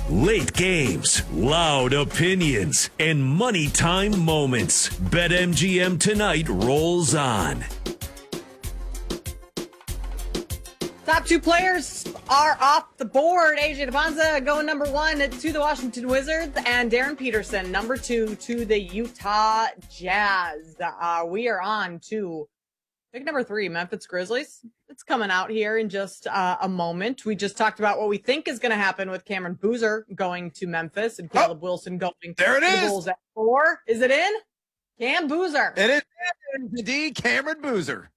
Late games, loud opinions, and money time moments. BetMGM tonight rolls on. Top two players are off the board. AJ Deponsa going number one to the Washington Wizards, and Darren Peterson number two to the Utah Jazz. We are on to pick number three, Memphis Grizzlies. It's coming out here in just a moment. We just talked about what we think is going to happen with Cameron Boozer going to Memphis and Caleb Wilson going to the Bulls at 4. Is it in? Cam Boozer. It is indeed Cameron Boozer.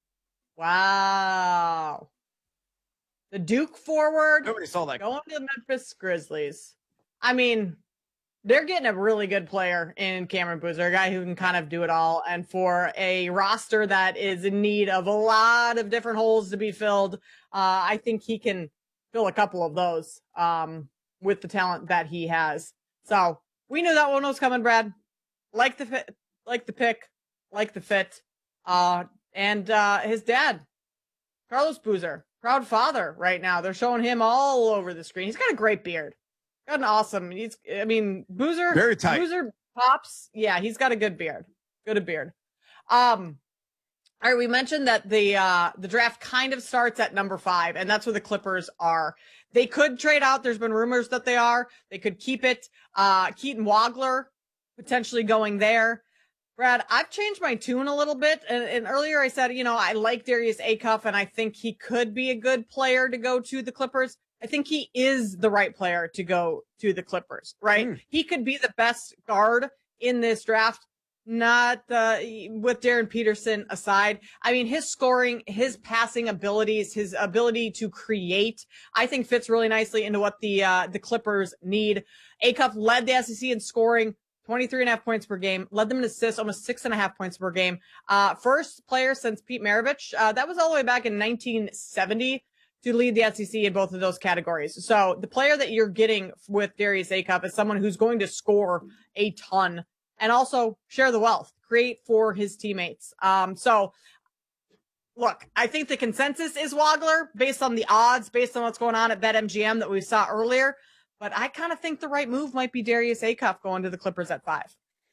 Wow. The Duke forward. Nobody saw that. Going to the Memphis Grizzlies. I mean, they're getting a really good player in Cameron Boozer, a guy who can kind of do it all. And for a roster that is in need of a lot of different holes to be filled, I think he can fill a couple of those with the talent that he has. So we knew that one was coming, Brad. Like the fit, like the pick, like the fit. And his dad, Carlos Boozer, proud father right now. They're showing him all over the screen. He's got a great beard. Got an awesome. Boozer. Very tight. Boozer pops. Yeah, he's got a good beard. Good beard. All right, we mentioned that the draft kind of starts at number 5, and that's where the Clippers are. They could trade out. There's been rumors that they are. They could keep it. Keaton Wagler potentially going there. Brad, I've changed my tune a little bit. And earlier I said, I like Darius Acuff, and I think he could be a good player to go to the Clippers. I think he is the right player to go to the Clippers, right? He could be the best guard in this draft, not with Darren Peterson aside. I mean, his scoring, his passing abilities, his ability to create, I think fits really nicely into what the Clippers need. Acuff led the SEC in scoring. 23.5 points per game, led them in assists, almost 6.5 points per game. First player since Pete Maravich. That was all the way back in 1970 to lead the SEC in both of those categories. So the player that you're getting with Darius Acuff is someone who's going to score a ton and also share the wealth, create for his teammates. So look, I think the consensus is Wagler based on the odds, based on what's going on at BetMGM that we saw earlier. But I kind of think the right move might be Darius Acuff going to the Clippers at 5.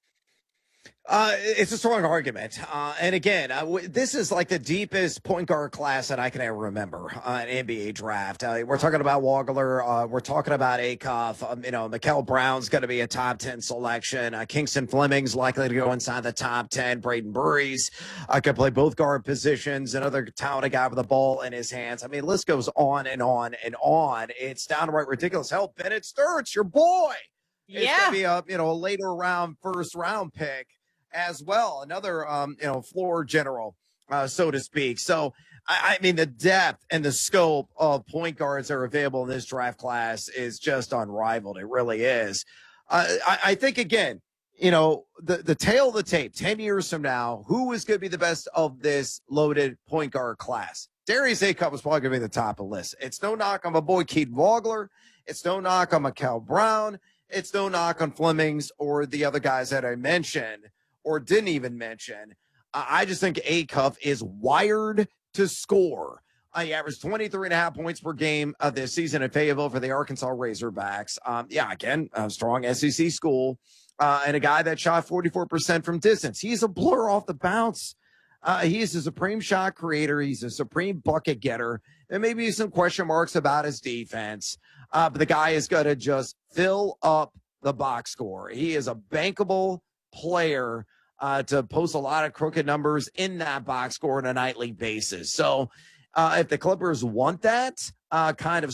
It's a strong argument. And again, this is like the deepest point guard class that I can ever remember an NBA draft. We're talking about Wagler. We're talking about Acuff. Mikal Brown's going to be a top 10 selection. Kingston Fleming's likely to go inside the top 10. Braden Burries could play both guard positions. Another talented guy with the ball in his hands. I mean, list goes on and on and on. It's downright ridiculous. Hell, Bennett Sturts, your boy. Yeah. It's going to be a later round, first round pick as well. Another, floor general, so to speak. So, I mean, the depth and the scope of point guards that are available in this draft class is just unrivaled. It really is. I think, again, the tail of the tape, 10 years from now, who is going to be the best of this loaded point guard class? Darius Acuff was probably going to be the top of the list. It's no knock on my boy Keaton Wagler. It's no knock on Mikal Brown. It's no knock on Flemings or the other guys that I mentioned or didn't even mention. I just think Acuff is wired to score. He averaged 23.5 points per game this season in Fayetteville for the Arkansas Razorbacks. Again, a strong SEC school and a guy that shot 44% from distance. He's a blur off the bounce. He is a supreme shot creator. He's a supreme bucket getter. There may be some question marks about his defense, but the guy is going to just fill up the box score. He is a bankable player to post a lot of crooked numbers in that box score on a nightly basis. So if the Clippers want that kind of